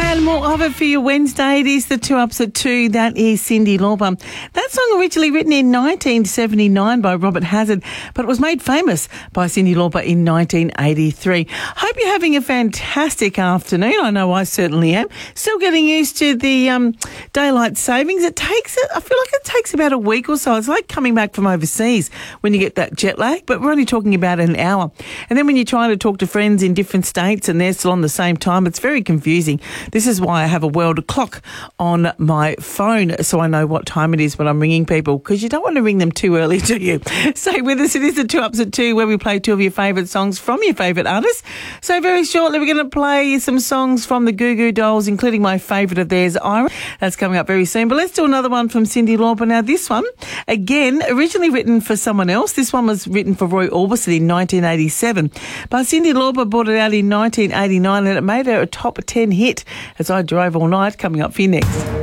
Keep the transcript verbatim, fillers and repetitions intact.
And more of it for you Wednesday. It is the Two Ups at Two. That is Cyndi Lauper. That song originally written in nineteen seventy-nine by Robert Hazard, but it was made famous by Cyndi Lauper in nineteen eighty-three. Hope you're having a fantastic afternoon. I know I certainly am. Still getting used to the um, daylight savings. It takes, I feel like it takes about a week or so. It's like coming back from overseas when you get that jet lag, but we're only talking about an hour. And then when you're trying to talk to friends in different states and they're still on the same time, it's very confusing. This is why I have a world clock on my phone so I know what time it is when I'm ringing people, because you don't want to ring them too early, do you? Stay with us. It is the Two Ups at Two, where we play two of your favourite songs from your favourite artists. So very shortly we're going to play some songs from the Goo Goo Dolls, including my favourite of theirs, Iron. That's coming up very soon. But let's do another one from Cyndi Lauper. Now this one, again, originally written for someone else. This one was written for Roy Orbison in nineteen eighty-seven. But Cyndi Lauper brought it out in nineteen eighty-nine and it made her a top ten hit. As I Drove All Night, coming up for you next.